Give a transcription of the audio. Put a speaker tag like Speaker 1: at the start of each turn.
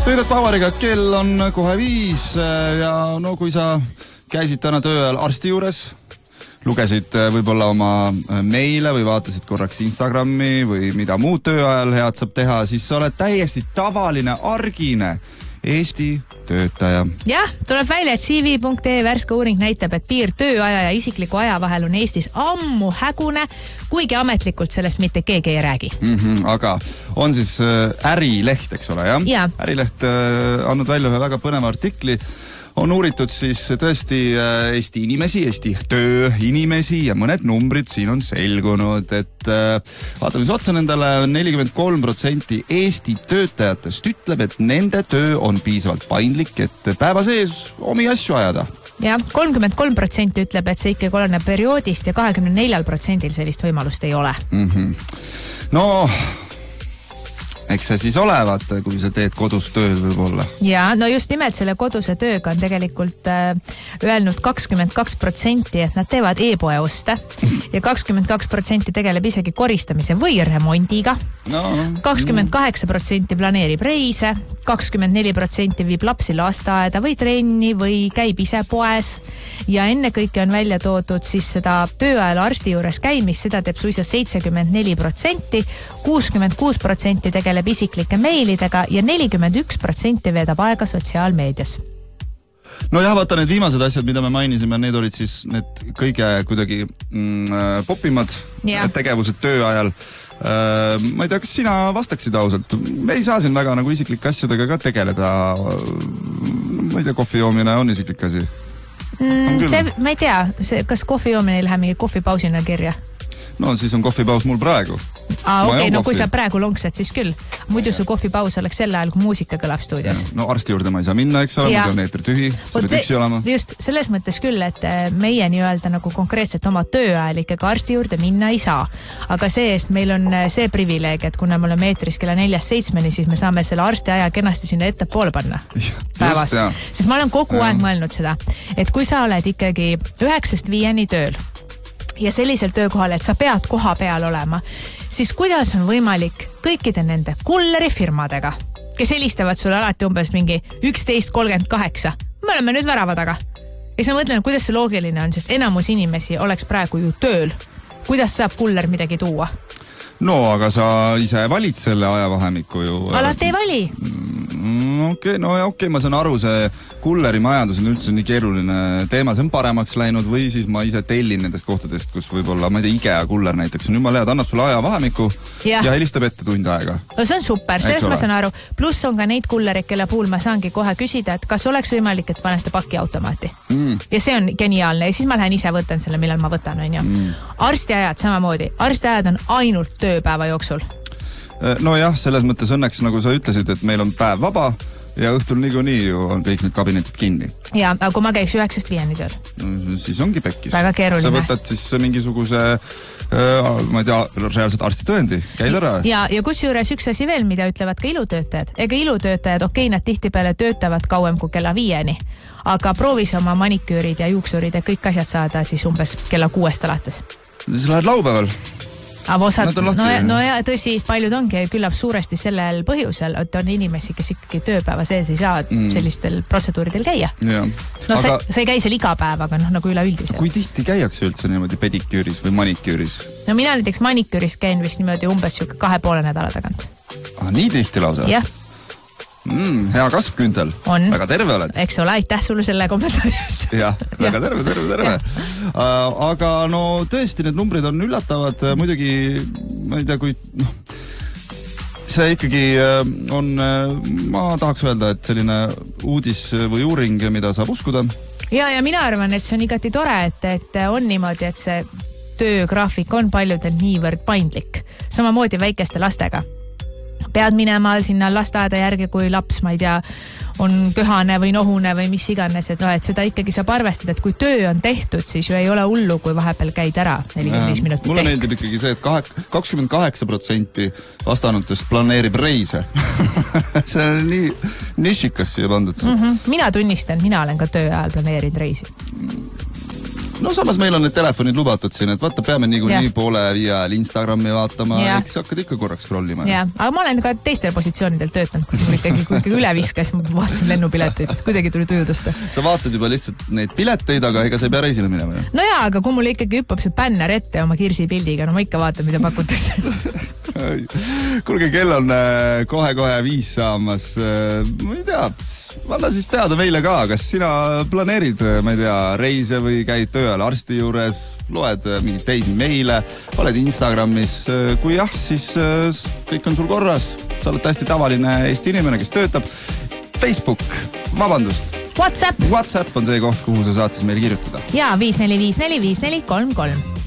Speaker 1: Sõidad Bavariga, kell on kohe 5 ja no kui sa käisid täna töö ajal arsti juures, lugesid võib-olla oma meile või vaatasid korraks Instagrami või mida muud töö ajal head saab teha, siis sa oled täiesti tavaline argine Eesti töötaja.
Speaker 2: Jah, tuleb välja, et CV.ee värske uuring näitab, et piir tööaja ja isikliku aja vahel on Eestis ammu hägune, kuigi ametlikult sellest mitte keegi ei räägi.
Speaker 1: Aga on siis Ärileht, eks ole, jah?
Speaker 2: Ja.
Speaker 1: Ärileht andnud välja ühe väga põneva artikli. On uuritud siis tõesti Eesti inimesi, Eesti tööinimesi ja mõned numbrid siin on selgunud, et vaatame siis otsa nendele 43% Eesti töötajatest ütleb, et nende töö on piisavalt paindlik, et päeva sees omi asju ajada.
Speaker 2: Ja 33% ütleb, et see ikkagi oleneb perioodist ja 24% sellist võimalust ei ole.
Speaker 1: No, eks see siis ole, vaata, kui sa teed kodus tööd võib-olla.
Speaker 2: Ja, no just nimelt selle koduse tööga on tegelikult öelnud 22%, et nad teevad e-poe oste ja 22% tegeleb isegi koristamise või remondiga. 28% planeerib reise, 24% viib lapsi lasteaeda või trenni või käib ise poes ja enne kõike on välja toodud siis seda tööajal arsti juures käimist, seda teeb suisa 74%, 66% tegeleb isiklike meilidega ja 41% veedab aega sotsiaalmeedias.
Speaker 1: No jah, vaata need viimased asjad, mida me mainisime, need olid siis need kõige kuidagi popimad tegevused töö ajal. Ma ei tea, kas sina vastaksid ausalt? Me ei saa siin väga nagu isiklike asjadega ka tegeleda. Ma ei tea, kohvi joomine on isiklik asi.
Speaker 2: Ma ei tea, kas kohvi joomine ei lähe mingi kohvipausina kirja?
Speaker 1: No siis on kohvipaus mul praegu.
Speaker 2: Okei, no kui sa praegu lonksed, siis küll. Muidu su kohvipaus oleks sel ajal, kui muusika kõlab stuudios.
Speaker 1: No arsti juurde ma ei saa minna, eks ole, muidu on eeter tühi, sa pead üksi olema.
Speaker 2: Just selles mõttes küll, et meie nii-öelda nagu konkreetselt oma töö ajal ikkagi arsti juurde minna ei saa. Aga see-eest meil on see privileeg, et kuna me oleme eetris kella 4-7, siis me saame selle arsti aja kenasti sinna ette poole panna päevas. Sest ma olen kogu aeg mõelnud seda, et kui sa oled ikkagi 9-5 tööl ja sellisel töökohal, et sa pead koha peal olema, siis kuidas on võimalik kõikide nende kullerifirmadega, kes helistavad sulle alati umbes mingi 11.38. Me oleme nüüd värava taga. Ja sa mõtlen, kuidas see loogiline on, sest enamus inimesi oleks praegu ju tööl. Kuidas saab kuller midagi tuua?
Speaker 1: No, aga sa ise valid selle ajavahemiku ju.
Speaker 2: Alati ei vali.
Speaker 1: Okei, ma saan aru, see kulleri majandus on üldse nii keeruline teema, see on paremaks läinud või siis ma ise tellin nendest kohtadest, kus võib-olla, ma ei tea, IKEA kuller näiteks on jumala head, annab sulle ajavahemiku ja helistab ette tund aega.
Speaker 2: No see on super, sellest ma saan aru. Pluss on ka neid kullerid, kelle puhul ma saangi kohe küsida, et kas oleks võimalik, et panete paki automaati. Ja see on geniaalne ja siis ma lähen ise võtan selle, millal ma võtan, on ju. Arstiajad samamoodi. Arstiajad on ainult tööpäeva jooksul.
Speaker 1: No jah, selles mõttes õnneks, nagu sa ütlesid, et meil on päev vaba ja õhtul niikuinii ju on kõik need kabinetid kinni. Ja,
Speaker 2: aga kui ma käiks 9-5 tööl.
Speaker 1: Siis ongi pekkis.
Speaker 2: Väga keeruline.
Speaker 1: Sa võtad siis mingisuguse, ma ei tea, reaalselt arstitõendi. Käid ära.
Speaker 2: Ja kus juures üks asi veel, mida ütlevad ka ilutöötajad. Ega ilutöötajad, okei, nad tihtipeale töötavad kauem kui kella 5, aga proovis oma maniküürid ja juuksurid ja kõik asjad saada siis umbes kella 6 alates.
Speaker 1: Siis lähed laupäeval.
Speaker 2: No ja tõsi, paljud ongi küllab suuresti sellel põhjusel, et on inimesi, kes ikkagi tööpäeva sees ei saa sellistel protseduuridel käia. No sa ei käi seal iga päev, aga nagu üleüldiselt.
Speaker 1: Kui tihti käiakse üldse niimoodi pediküüris või maniküüris?
Speaker 2: No mina näiteks maniküüris käin vist niimoodi umbes 2,5 nädala tagant.
Speaker 1: Nii tihti lausa?
Speaker 2: Jah.
Speaker 1: Hea kasvküntel.
Speaker 2: On.
Speaker 1: Väga terve oled.
Speaker 2: Eks ole, aitäh sulle selle kommentaari eest.
Speaker 1: Jah, väga terve. Aga no tõesti, need numbrid on üllatavad. Muidugi, ma ei tea, kui see ikkagi on, ma tahaks öelda, et selline uudis või uuring, mida saab uskuda.
Speaker 2: Ja mina arvan, et see on igati tore, et on niimoodi, et see töögraafik on paljudel niivõrd paindlik. Samamoodi väikeste lastega. Pead minema sinna lasteaeda järgi, kui laps, ma ei tea, on köhane või nohune või mis iganes, et seda ikkagi saab arvestada, et kui töö on tehtud, siis ju ei ole hullu, kui vahepeal käid ära 45 minutit.
Speaker 1: Mulle meeldib ikkagi see, et 28% vastanutest planeerib reise. See on nii nišikas siia pandud.
Speaker 2: Mina tunnistan, mina olen ka töö ajal planeerinud reisi.
Speaker 1: no samas meil on need telefonid lubatud siin, et vaata, peame nii poole viie ajal Instagrami vaatama, eks hakkad ikka korraks scrollima.
Speaker 2: Jah, aga ma olen ka teistel positsioonidel töötanud, kus mul ikkagi üle viskas, ma vaatasin lennupileteid, kuidagi tuli tuju tõsta.
Speaker 1: Sa vaatad juba lihtsalt neid pileteid, aga ega sa ei pea reisile minema.
Speaker 2: No jaa, aga kui mul ikkagi hüppab see bänner ette oma Kirsi pildiga, no ma ikka vaatan, mida pakutakse.
Speaker 1: Kuulge, kell on kohe-kohe 5 saamas. Ma ei tea, anna siis teada meile ka, kas sina planeerid, ma ei tea, reise või käid töö ajal arsti juures, loed mingeid teisi meile, oled Instagramis. Kui jah, siis kõik on sul korras. Sa oled hästi tavaline Eesti inimene, kes töötab. Facebook, vabandust.
Speaker 2: WhatsApp
Speaker 1: on see koht, kuhu sa saad siis meile kirjutada.
Speaker 2: Ja 5454 5433.